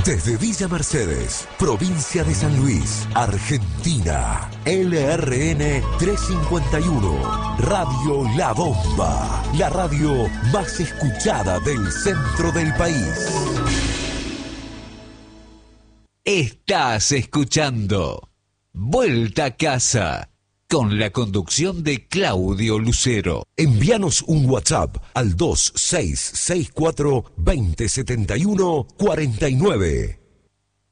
Desde Villa Mercedes, provincia de San Luis, Argentina, LRN 351, Radio La Bomba, la radio más escuchada del centro del país. Estás escuchando Vuelta a Casa, con la conducción de Claudio Lucero. Envíanos un WhatsApp al 2664 2071 49.